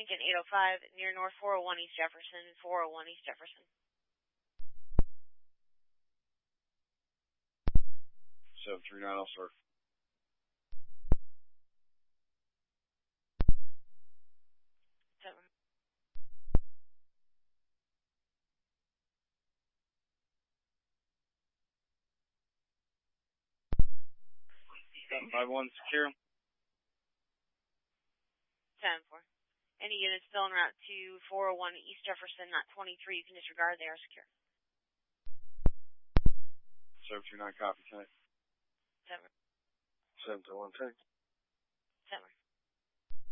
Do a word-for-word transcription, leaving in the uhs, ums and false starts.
Lincoln eight oh five, near North four oh one East Jefferson, four oh one East Jefferson. seven three nine, I'll serve. Seven. seven five one, secure. Seven four. Any units still en route to four oh one East Jefferson, not twenty-three, you can disregard, they are secure. seven three nine, copy, tonight. Seven. seven two one, take. Seven.